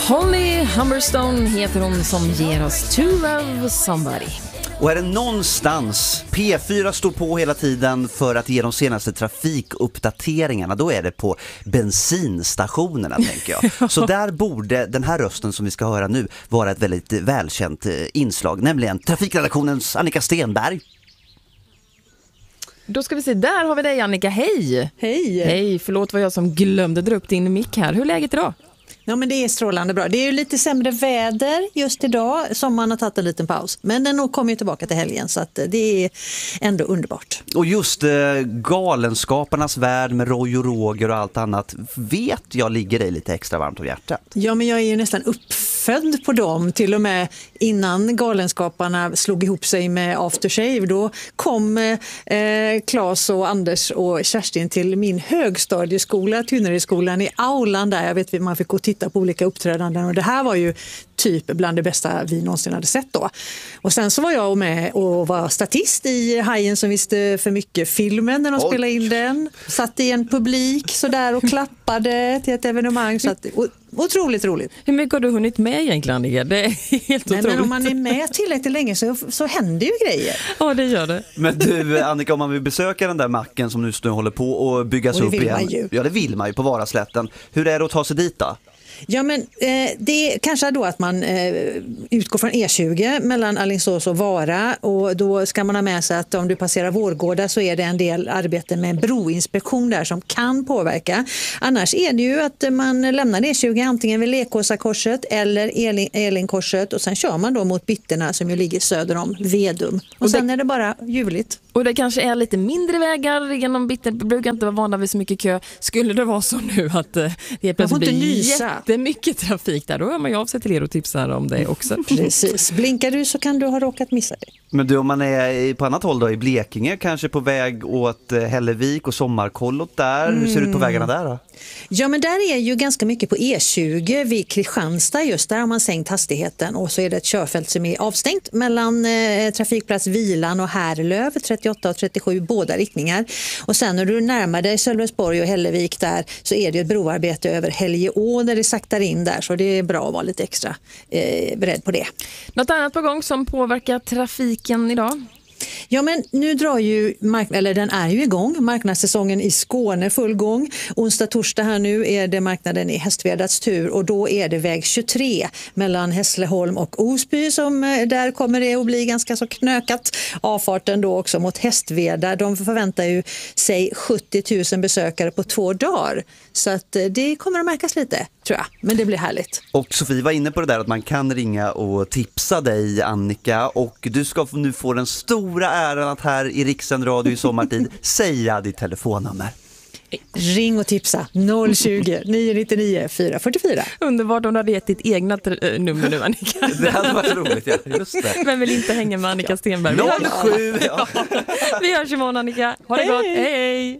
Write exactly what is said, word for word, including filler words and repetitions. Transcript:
Holly Humberstone heter hon som ger oss To Love Somebody. Och är det någonstans P fyra står på hela tiden för att ge de senaste trafikuppdateringarna, då är det på bensinstationerna, tänker jag. Så där borde den här rösten som vi ska höra nu vara ett väldigt välkänt inslag, nämligen trafikredaktionens Annika Stenberg. Då ska vi se, där har vi dig Annika, hej! Hej! Hej, förlåt vad jag som glömde dra upp din mick här. Hur är läget idag? Ja, men det är strålande bra. Det är ju lite sämre väder just idag, som man har tagit en liten paus. Men den kommer ju tillbaka till helgen, så att det är ändå underbart. Och just eh, galenskaparnas värld med Roy och Roger och allt annat vet jag ligger dig lite extra varmt om hjärtat. Ja, men jag är ju nästan uppfödd på dem. Till och med innan galenskaparna slog ihop sig med Aftershave, då kom eh, Claes och Anders och Kerstin till min högstadieskola, Tynneredsskolan i aulan där. Jag vet att man fick gå och titta på olika uppträdanden, och det här var ju typ bland det bästa vi någonsin hade sett då. Och sen så var jag med och var statist i Hajen som visste för mycket filmen när de Oj. spelade in den. Satt i en publik så där och klappade till ett evenemang, så att, o- otroligt roligt. Hur mycket har du hunnit med egentligen, Annika? Det är helt Nej, otroligt. men om man är med tillräckligt länge så, så händer ju grejer. Ja, det gör det. Men du Annika, om man vill besöka den där macken som nu håller på att byggas och upp igen. Man ju. Ja, det vill man ju på Varaslätten. Hur är det att ta sig dit då? Ja, men eh, det är kanske då att man eh, utgår från E tjugo mellan Alingsås och Vara, och då ska man ha med sig att om du passerar Vårgårda så är det en del arbete med broinspektion där som kan påverka. Annars är det ju att man lämnar E tjugo antingen vid Lekåsakorset eller Elin- Elinkorset, och sen kör man då mot Bitterna som ju ligger söder om Vedum. Och, och sen det... är det bara ljuvligt. Och det kanske är lite mindre vägar genom Bitter, brukar inte vara vana vid så mycket kö. Skulle det vara så nu att eh, det plötsligt blir jättemycket trafik där, då hör man ju av sig till er och tipsar om det också. Precis, blinkar du så kan du ha råkat missa det. Men du, om man är på annat håll då, i Blekinge, kanske på väg åt Hällevik och Sommarkollot där, mm. hur ser det ut på vägarna där då? Ja, men där är ju ganska mycket på E tjugo vid Kristianstad, just där har man sänkt hastigheten, och så är det ett körfält som är avstängt mellan eh, trafikplats Vilan och Härlöv, trettioåtta och trettiosju, båda riktningar. Och sen när du närmar dig Sölvesborg och Hällevik där, så är det ett broarbete över Helgeå där det saktar in där, så det är bra att vara lite extra eh, beredd på det. Något annat på gång som påverkar trafiken idag? Ja, men nu drar ju, mark- eller den är ju igång, marknadssäsongen i Skåne full gång. Onsdag, torsdag här nu är det marknaden i Hästvedats tur, och då är det väg tjugotre mellan Hässleholm och Osby som där kommer det att bli ganska så knökat. Avfarten då också mot Hästveda, de förväntar ju sig sjuttio tusen besökare på två dagar. Så att det kommer att märkas lite, tror jag, men det blir härligt. Och Sofie var inne på det där att man kan ringa och tipsa dig, Annika, och du ska nu få den stora äran att här i Rikssänd Radio i sommartid säga ditt telefonnummer. Ring och tipsa noll tjugo, nio nio nio, fyra fyra fyra. Underbart om du hade gett ditt egna t- nummer nu, Annika. Det hade varit roligt, ja. Just det. Men vill inte hänga med Annika Stenberg. noll sju, ja. Vi hörs imorgon, Annika. Ha det hej. gott. Hej, hej.